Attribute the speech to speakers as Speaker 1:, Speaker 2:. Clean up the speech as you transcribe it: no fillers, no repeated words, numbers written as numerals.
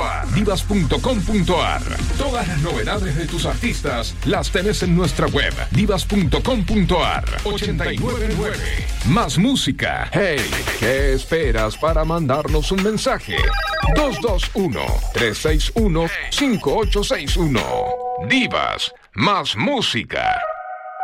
Speaker 1: divas.com.ar. Divas.com.ar. Todas las novedades de tus artistas las tenés en nuestra web. Divas.com.ar. 899. Más música. Hey, ¿qué esperas para mandarnos un mensaje? 221-361-5861. Divas, más música.